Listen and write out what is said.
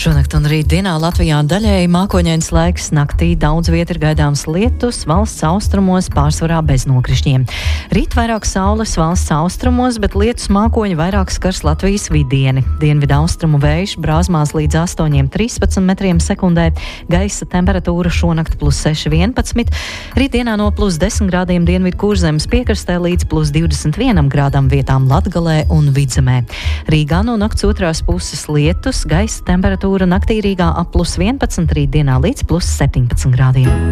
Šonakt un rītdienā Latvijā daļēji mākoņains laiks, naktī daudz vieta ir gaidāms lietus, valsts austrumos pārsvarā bez nokrišņiem. Rīt vairāk saules valsts austrumos, bet lietus mākoņi vairāk skars Latvijas vidieni. Dienvidu austrumu vējš brāzmās līdz 8,13 metriem sekundē, gaisa temperatūra šonakt +6,11, rītdienā no +10 grādiem dienvidu Kurzemes piekrastē līdz +21 grādam vietām Latgalē un Vidzemē. Rīgā no nakts otrās puses lietus, gaisa temperatūra naktī Rīgā ap +11, rītdienā līdz +17 grādiem.